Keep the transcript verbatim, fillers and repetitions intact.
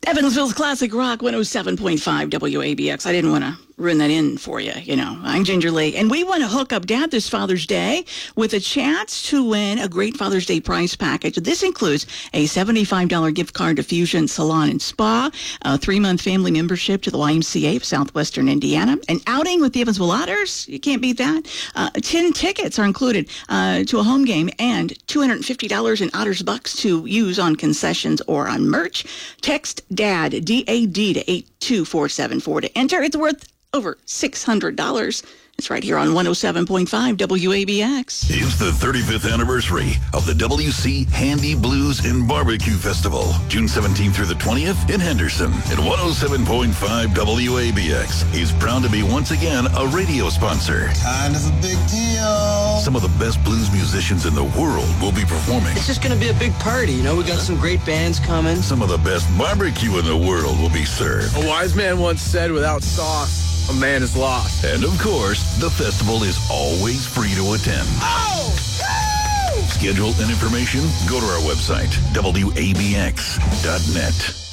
Evansville's Classic Rock one oh seven point five W A B X. I didn't want to ruin that in for you, you know. I'm Ginger Lee, and we want to hook up Dad this Father's Day with a chance to win a great Father's Day prize package. This includes a seventy-five dollars gift card to Fusion Salon and Spa, a three-month family membership to the Y M C A of Southwestern Indiana, an outing with the Evansville Otters. You can't beat that. Uh, ten tickets are included uh, to a home game, and two hundred fifty dollars in Otters bucks to use on concessions or on merch. Text DAD, D A D, to eight two four seven four to enter. It's worth over six hundred dollars. It's right here on one oh seven point five W A B X. It's the thirty-fifth anniversary of the W C Handy Blues and Barbecue Festival, June seventeenth through the twentieth in Henderson. And one oh seven point five W A B X is proud to be once again a radio sponsor. Kind of a big deal. Some of the best blues musicians in the world will be performing. It's just going to be a big party, you know. We got some great bands coming. Some of the best barbecue in the world will be served. A wise man once said, without sauce, a man is lost. And of course, the festival is always free to attend. Oh! Woo! Schedule and information, go to our website, W A B X dot net.